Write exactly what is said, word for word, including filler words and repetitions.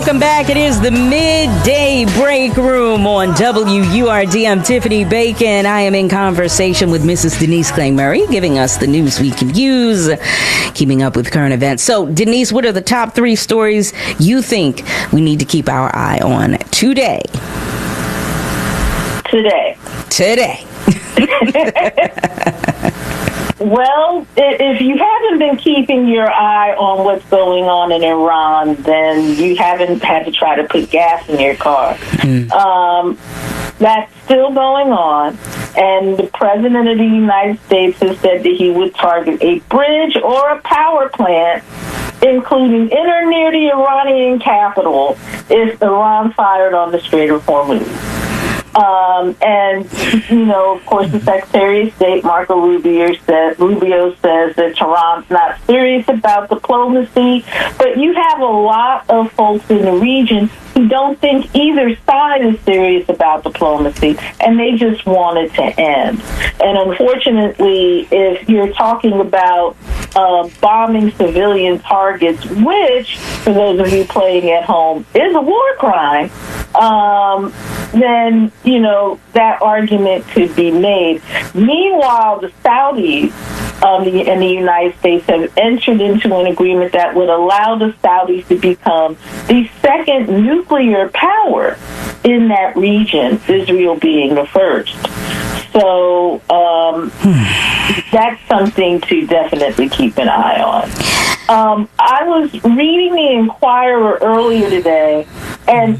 Welcome back. It is the midday break room on W U R D. I'm Tiffany Bacon. I am in conversation with Missus Denise Clay Murray, giving us the news we can use, keeping up with current events. So, Denise, what are the top three stories you think we need to keep our eye on today? Today. Today. Well, if you haven't been keeping your eye on what's going on in Iran, then you haven't had to try to put gas in your car. Mm. Um, that's still going on, and the President of the United States has said that he would target a bridge or a power plant, including in or near the Iranian capital, if Iran fired on the Strait of Hormuz. Um, and, you know, of course, the Secretary of State, Marco Rubio, says, Rubio says that Tehran's not serious about diplomacy, but you have a lot of folks in the region who don't think either side is serious about diplomacy, and they just want it to end. And unfortunately, if you're talking about uh, bombing civilian targets, which, for those of you playing at home, is a war crime, um, then, you know, that argument could be made. Meanwhile, the Saudis um, the, and the United States have entered into an agreement that would allow the Saudis to become the second nuclear power in that region, Israel being the first. So um, that's something to definitely keep an eye on. Um, I was reading the Inquirer earlier today, and